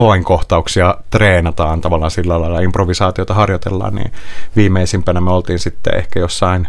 avainkohtauksia treenataan tavallaan sillä lailla, improvisaatiota harjoitellaan, niin viimeisimpänä me oltiin sitten ehkä jossain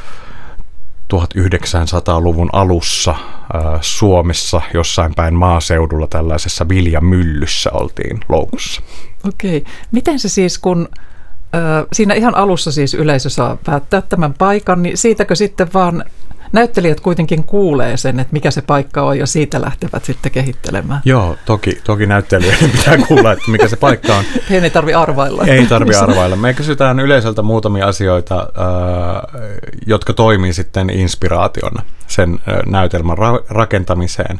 1900-luvun alussa Suomessa jossain päin maaseudulla tällaisessa viljamyllyssä oltiin loukussa. Okei. Miten se siis, kun siinä ihan alussa siis yleisö saa päättää tämän paikan, niin siitäkö sitten vaan näyttelijät kuitenkin kuulee sen, että mikä se paikka on, ja siitä lähtevät sitten kehittelemään? Joo, toki näyttelijöiden pitää kuulla, että mikä se paikka on. Heidän ei tarvitse arvailla. Ei tarvitse arvailla. Me kysytään yleisöltä muutamia asioita, jotka toimii sitten inspiraationa sen näytelmän rakentamiseen.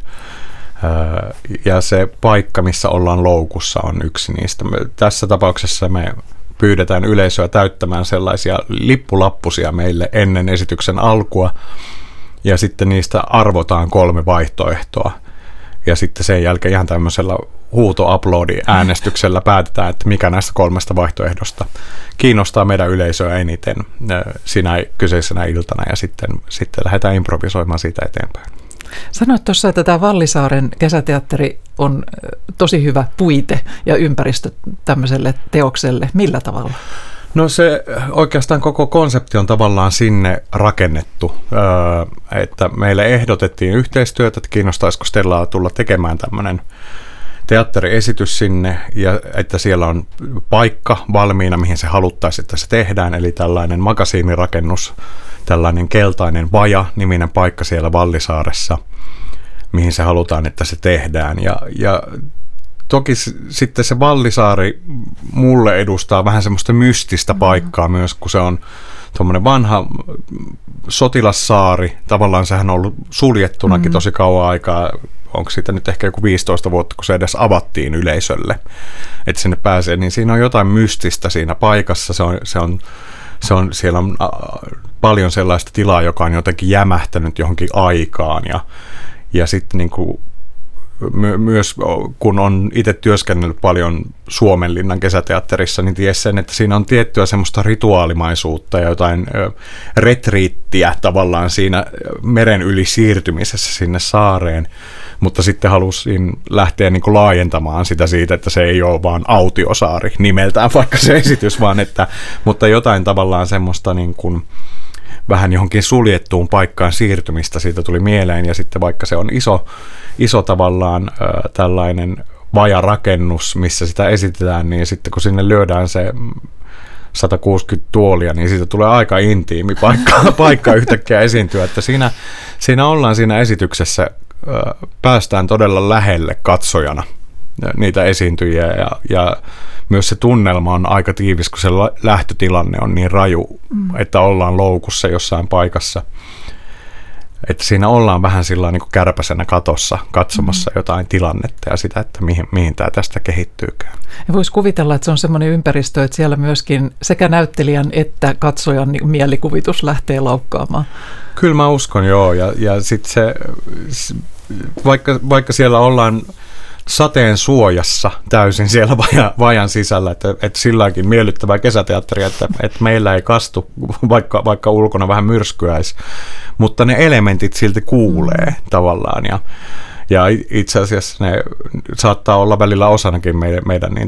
Ja se paikka, missä ollaan loukussa, on yksi niistä. Tässä tapauksessa me pyydetään yleisöä täyttämään sellaisia lippulappusia meille ennen esityksen alkua, ja sitten niistä arvotaan 3 vaihtoehtoa. Ja sitten sen jälkeen ihan tämmöisellä huuto-uploadi-äänestyksellä päätetään, että mikä näistä 3 vaihtoehdosta kiinnostaa meidän yleisöä eniten sinä kyseisenä iltana, ja sitten lähdetään improvisoimaan siitä eteenpäin. Sanoit tuossa, että tämä Vallisaaren kesäteatteri on tosi hyvä puite ja ympäristö tämmöiselle teokselle. Millä tavalla? No se oikeastaan koko konsepti on tavallaan sinne rakennettu, että meille ehdotettiin yhteistyötä, että kiinnostaisiko Stellaa tulla tekemään tämmöinen teatteriesitys sinne, ja että siellä on paikka valmiina, mihin se haluttaisiin, että se tehdään, eli tällainen magasiinirakennus, tällainen keltainen vaja-niminen paikka siellä Vallisaaressa, mihin se halutaan, että se tehdään. Ja toki sitten se Vallisaari mulle edustaa vähän semmoista mystistä paikkaa myös, kun se on tuommoinen vanha sotilassaari. Tavallaan sehän on ollut suljettunakin tosi kauan aikaa. Onko siitä nyt ehkä joku 15 vuotta, kun se edes avattiin yleisölle, että sinne pääsee. Niin siinä on jotain mystistä siinä paikassa. Siellä on paljon sellaista tilaa, joka on jotenkin jämähtänyt johonkin aikaan, ja sitten niin kuin myös kun on itse työskennellyt paljon Suomenlinnan kesäteatterissa, niin ties sen, että siinä on tiettyä semmoista rituaalimaisuutta ja jotain retriittiä tavallaan siinä meren yli siirtymisessä sinne saareen, mutta sitten halusin lähteä niin kuin laajentamaan sitä siitä, että se ei ole vaan autiosaari nimeltään vaikka se esitys, mutta jotain tavallaan semmoista niin kuin vähän johonkin suljettuun paikkaan siirtymistä siitä tuli mieleen, ja sitten vaikka se on iso tavallaan tällainen vajarakennus, missä sitä esitetään, niin sitten kun sinne lyödään se 160 tuolia, niin siitä tulee aika intiimi paikka yhtäkkiä esiintyä, että siinä ollaan siinä esityksessä, päästään todella lähelle katsojana niitä esiintyjiä, ja myös se tunnelma on aika tiivis, kun se lähtötilanne on niin raju, että ollaan loukussa jossain paikassa. Että siinä ollaan vähän sillä niin kuin kärpäsenä katossa katsomassa jotain tilannetta ja sitä, että mihin tämä tästä kehittyykään. Ja voisi kuvitella, että se on semmoinen ympäristö, että siellä myöskin sekä näyttelijän että katsojan mielikuvitus lähtee laukkaamaan. Kyllä mä uskon, joo. Ja sitten vaikka siellä ollaan sateen suojassa täysin siellä vajan sisällä, että silläkin miellyttävää kesäteatteria, että meillä ei kastu, vaikka ulkona vähän myrskyäisi, mutta ne elementit silti kuulee tavallaan, ja itse asiassa ne saattaa olla välillä osanakin meidän niin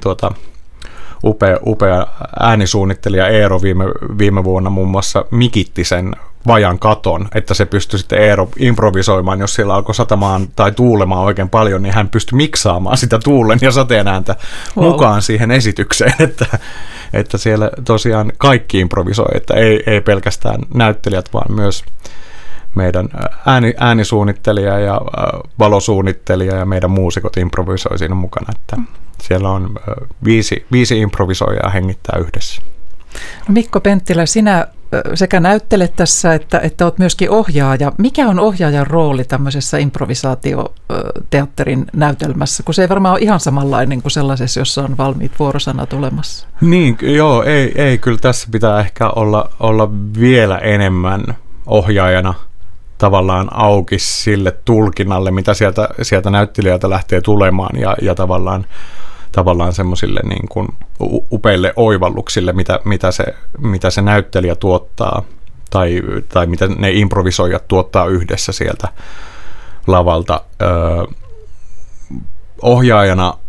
upea äänisuunnittelija Eero viime vuonna muun muassa mikitti sen vajan katon, että se pystyi sitten Eero improvisoimaan, jos siellä alkoi satamaan tai tuulemaan oikein paljon, niin hän pystyi miksaamaan sitä tuulen ja sateen ääntä mukaan siihen esitykseen, että siellä tosiaan kaikki improvisoi, että ei pelkästään näyttelijät, vaan myös meidän äänisuunnittelija ja valosuunnittelija ja meidän muusikot improvisoi siinä mukana, että siellä on viisi improvisoijaa hengittää yhdessä. No Mikko Penttilä, sinä sekä näyttelet tässä, että olet myöskin ohjaaja. Mikä on ohjaajan rooli tämmöisessä improvisaatioteatterin näytelmässä, kun se ei varmaan ole ihan samanlainen kuin sellaisessa, jossa on valmiit vuorosanat olemassa? Niin, joo, ei kyllä tässä pitää ehkä olla vielä enemmän ohjaajana tavallaan auki sille tulkinnalle, mitä sieltä näyttelijältä lähtee tulemaan, ja tavallaan semmoisille niin kuin upeille oivalluksille, mitä se näyttelijä tuottaa, tai mitä ne improvisoijat tuottaa yhdessä sieltä lavalta. Ohjaajana